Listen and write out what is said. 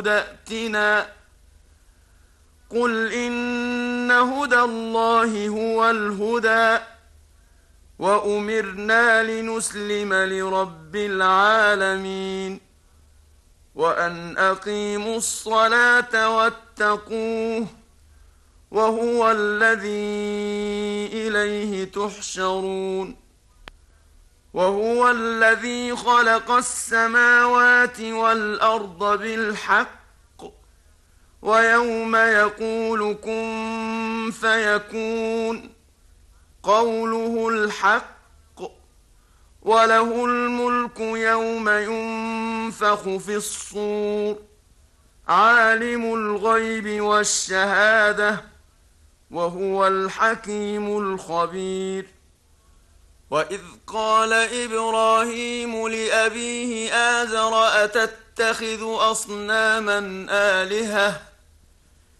الهدى ائتنا قل إن هدى الله هو الهدى وأمرنا لنسلم لرب العالمين وأن أقيموا الصلاة واتقوه وهو الذي إليه تحشرون وهو الذي خلق السماوات والأرض بالحق ويوم يقول كن فيكون قوله الحق وله الملك يوم ينفخ في الصور عالم الغيب والشهادة وهو الحكيم الخبير وإذ قال إبراهيم لأبيه آزر أتتخذ أصناما آلهة